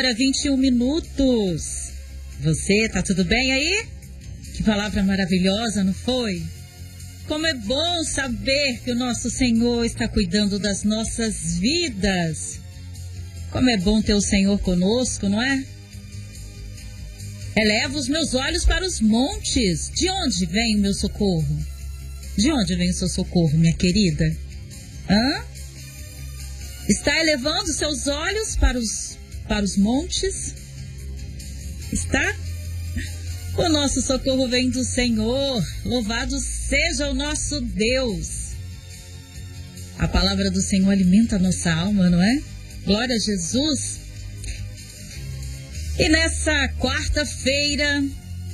hora 21 minutos. Você, tá tudo bem aí? Que palavra maravilhosa, não foi? Como é bom saber que o nosso Senhor está cuidando das nossas vidas. Como é bom ter o Senhor conosco, não é? Eleva os meus olhos para os montes. De onde vem o meu socorro? De onde vem o seu socorro, minha querida? Está elevando seus olhos para os montes? Está? O nosso socorro vem do Senhor. Louvado seja o nosso Deus. A palavra do Senhor alimenta a nossa alma, não é? Glória a Jesus. E nessa quarta-feira,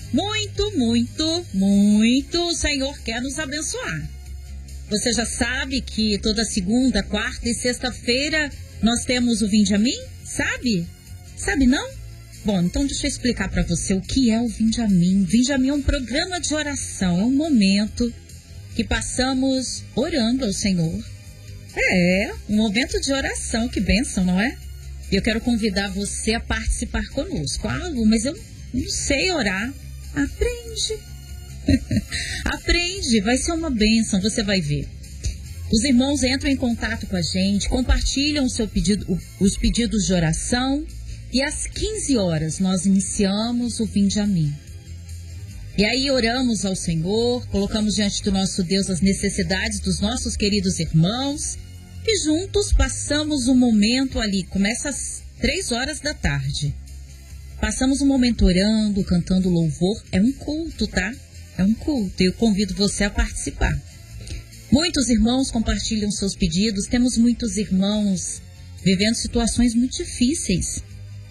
muito, o Senhor quer nos abençoar. Você já sabe que toda segunda, quarta e sexta-feira nós temos o Vinde a Mim? Sabe? Sabe não? Bom, então deixa eu explicar para você o que é o Vinde a Mim. Vinde a Mim é um programa de oração, é um momento que passamos orando ao Senhor. É, um momento de oração, que bênção, não é? E eu quero convidar você a participar conosco. Ah, Lu, mas eu não sei orar. Aprende. Aprende, vai ser uma bênção, você vai ver. Os irmãos entram em contato com a gente, compartilham os pedidos de oração e às 15 horas nós iniciamos o Vinde a Mim. E aí oramos ao Senhor, colocamos diante do nosso Deus as necessidades dos nossos queridos irmãos e juntos passamos um momento ali, começa às 3 horas da tarde. Passamos um momento orando, cantando louvor, é um culto, tá? É um culto, eu convido você a participar. Muitos irmãos compartilham seus pedidos, temos muitos irmãos vivendo situações muito difíceis.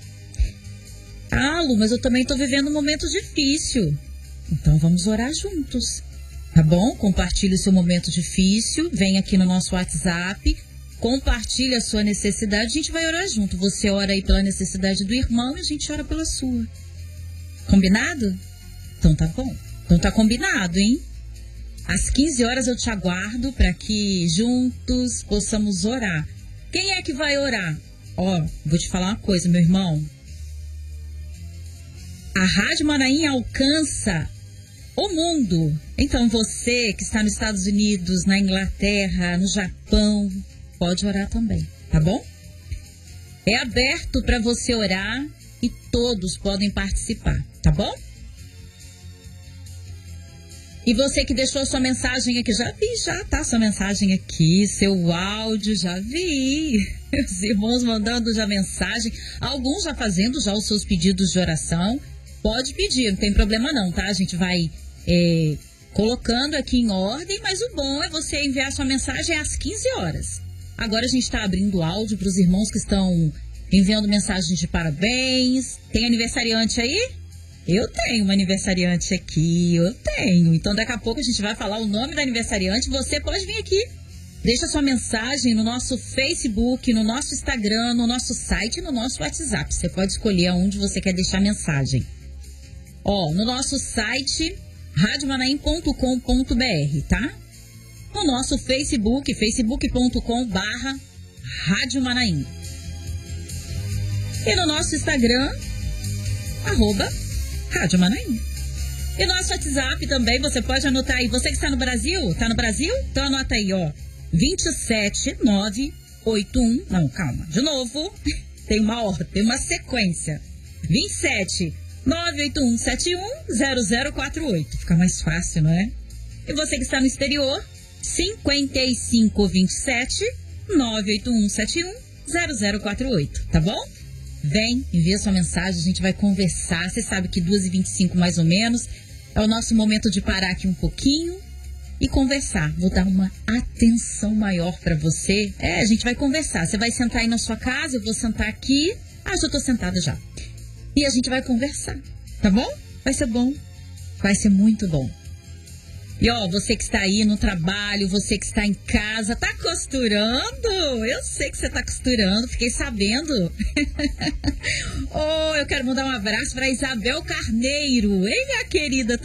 Ah, Lu, mas eu também estou vivendo um momento difícil. Então vamos orar juntos, tá bom? Compartilhe o seu momento difícil, vem aqui no nosso WhatsApp, compartilhe a sua necessidade, a gente vai orar junto. Você ora aí pela necessidade do irmão e a gente ora pela sua. Combinado? Então tá bom. Então tá combinado, hein? Às 15 horas eu te aguardo para que juntos possamos orar. Quem é que vai orar? Ó, vou te falar uma coisa, meu irmão. A Rádio Manaim alcança o mundo. Então você que está nos Estados Unidos, na Inglaterra, no Japão, pode orar também, tá bom? É aberto para você orar e todos podem participar, tá bom? E você que deixou sua mensagem aqui, já vi, tá sua mensagem aqui, seu áudio, já vi. Os irmãos mandando já mensagem, alguns já fazendo já os seus pedidos de oração. Pode pedir, não tem problema não, tá? A gente vai colocando aqui em ordem, mas o bom é você enviar sua mensagem às 15 horas. Agora a gente está abrindo áudio para os irmãos que estão enviando mensagens de parabéns. Tem aniversariante aí? Eu tenho uma aniversariante aqui, eu tenho. Então daqui a pouco a gente vai falar o nome da aniversariante. Você pode vir aqui. Deixa sua mensagem no nosso Facebook, no nosso Instagram, no nosso site e no nosso WhatsApp. Você pode escolher aonde você quer deixar a mensagem. Ó, no nosso site, radiomanaim.com.br, tá? No nosso Facebook, facebook.com/radiomanaim. E no nosso Instagram, @Rádio Manaim. E nosso WhatsApp também, você pode anotar aí. Você que está no Brasil? Tá no Brasil? Então anota aí, ó. 27981. Não, calma. De novo. Tem uma ordem, tem uma sequência. 27981710048. Fica mais fácil, não é? E você que está no exterior? 5527-98171-0048. Tá bom? Vem, envia sua mensagem, a gente vai conversar. Você sabe que 2h25 mais ou menos é o nosso momento de parar aqui um pouquinho e conversar. Vou dar uma atenção maior para você. A gente vai conversar. Você vai sentar aí na sua casa, eu vou sentar aqui. Ah, já tô sentada já. E a gente vai conversar, tá bom? Vai ser bom. Vai ser muito bom. E ó, você que está aí no trabalho, você que está em casa, tá costurando? Eu sei que você tá costurando, fiquei sabendo. Oh, eu quero mandar um abraço para Isabel Carneiro. Ei, minha querida,